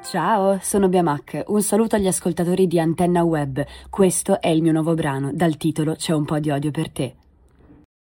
Ciao, sono Biamac. Un saluto agli ascoltatori di Antenna Web. Questo è il mio nuovo brano, dal titolo C'è un po' di odio per te.